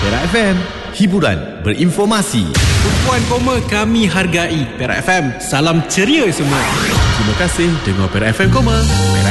Perak FM, hiburan berinformasi. Tumpuan koma kami hargai. Perak FM, salam ceria semua. Terima kasih dengar Perak FM, Perak